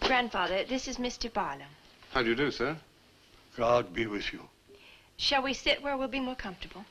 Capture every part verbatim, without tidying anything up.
Grandfather, this is Mister Barlow. How do you do, sir? God be with you. Shall we sit where we'll be more comfortable?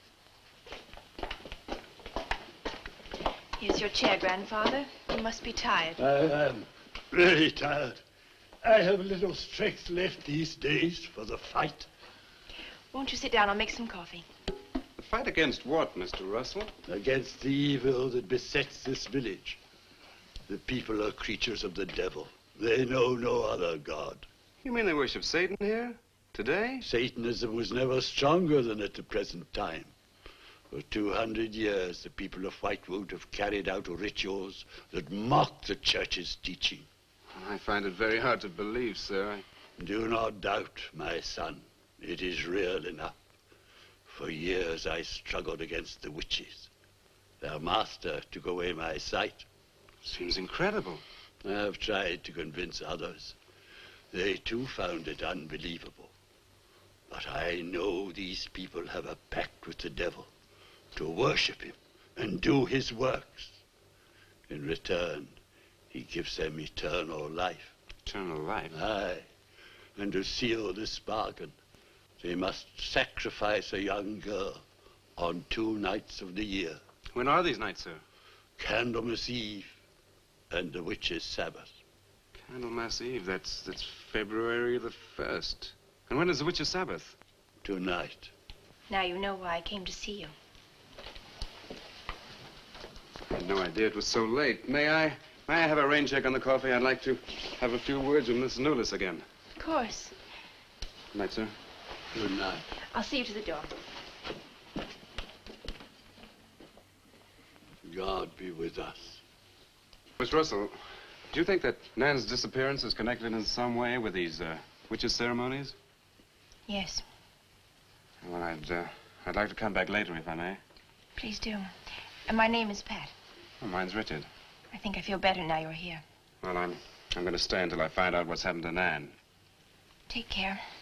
Here's your chair, Grandfather. You must be tired. I am very tired. I have little strength left these days for the fight. Won't you sit down? I'll make some coffee. The fight against what, Mister Russell? Against the evil that besets this village. The people are creatures of the devil. They know no other God. You mean they worship Satan here? Today? Satanism was never stronger than at the present time. For two hundred years, the people of Whitewood have carried out rituals that mock the church's teaching. I find it very hard to believe, sir. I... Do not doubt, my son. It is real enough. For years I struggled against the witches. Their master took away my sight. Seems incredible. I have tried to convince others. They too found it unbelievable. But I know these people have a pact with the devil to worship him and do his works. In return, he gives them eternal life. Eternal life? Aye. And to seal this bargain, they must sacrifice a young girl on two nights of the year. When are these nights, sir? Candlemas Eve and the Witches' Sabbath. Candlemas Eve, that's, that's February the first. And when is the Witches' Sabbath? Tonight. Now you know why I came to see you. I had no idea it was so late. May I, may I have a rain check on the coffee? I'd like to have a few words with Miss Newless again. Of course. Good night, sir. Good night. I'll see you to the door. God be with us. Miss Russell, do you think that Nan's disappearance is connected in some way with these uh, witches' ceremonies? Yes. Well, I'd, uh, I'd like to come back later, if I may. Please do. And my name is Pat. Well, mine's Richard. I think I feel better now you're here. Well, I'm, I'm going to stay until I find out what's happened to Nan. Take care.